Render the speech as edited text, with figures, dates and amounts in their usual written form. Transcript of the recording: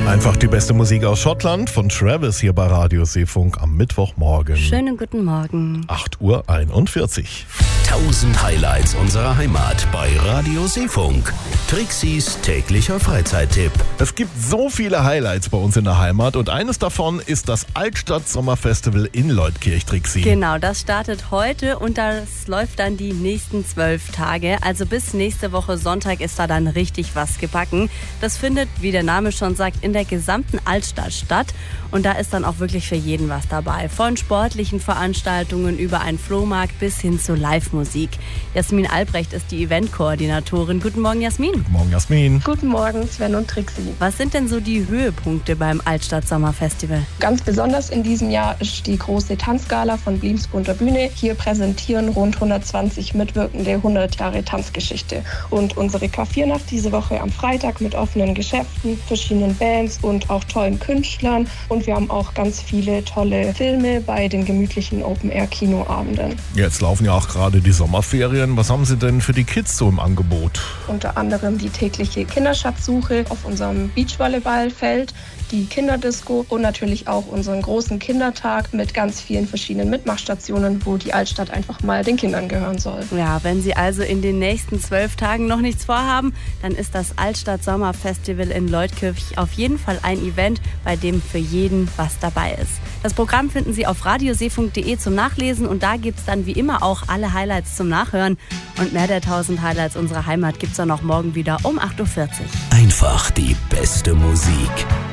Einfach die beste Musik aus Schottland von Travis hier bei Radio Seefunk am Mittwochmorgen. Schönen guten Morgen. 8:41 Uhr. 1000 Highlights unserer Heimat bei Radio Seefunk. Trixis täglicher Freizeittipp. Es gibt so viele Highlights bei uns in der Heimat und eines davon ist das Altstadt-Sommerfestival in Leutkirch, Trixi. Genau, das startet heute und das läuft dann die nächsten 12 Tage. Also bis nächste Woche Sonntag ist da dann richtig was gebacken. Das findet, wie der Name schon sagt, in der gesamten Altstadt statt. Und da ist dann auch wirklich für jeden was dabei. Von sportlichen Veranstaltungen über einen Flohmarkt bis hin zu Live-Musik. Jasmin Albrecht ist die Eventkoordinatorin. Guten Morgen, Jasmin. Guten Morgen, Jasmin. Guten Morgen, Sven und Trixi. Was sind denn so die Höhepunkte beim Altstadt-Sommerfestival? Ganz besonders in diesem Jahr ist die große Tanzgala von Blims bunter Bühne. Hier präsentieren rund 120 Mitwirkende 100 Jahre Tanzgeschichte. Und unsere Kaffeenacht diese Woche am Freitag mit offenen Geschäften, verschiedenen Bands und auch tollen Künstlern. Und wir haben auch ganz viele tolle Filme bei den gemütlichen Open-Air-Kinoabenden. Jetzt laufen ja auch gerade die Sommerferien. Was haben Sie denn für die Kids so im Angebot? Unter anderem die tägliche Kinderschatzsuche auf unserem Beachvolleyballfeld, die Kinderdisco und natürlich auch unseren großen Kindertag mit ganz vielen verschiedenen Mitmachstationen, wo die Altstadt einfach mal den Kindern gehören soll. Ja, wenn Sie also in den nächsten 12 Tagen noch nichts vorhaben, dann ist das Altstadt-Sommerfestival in Leutkirch auf jeden Fall ein Event, bei dem für jeden was dabei ist. Das Programm finden Sie auf radioseefunk.de zum Nachlesen und da gibt es dann wie immer auch alle Highlights zum Nachhören. Und mehr der 1000 Highlights unserer Heimat gibt es dann auch morgen wieder um 8:40 Uhr. Einfach die beste Musik.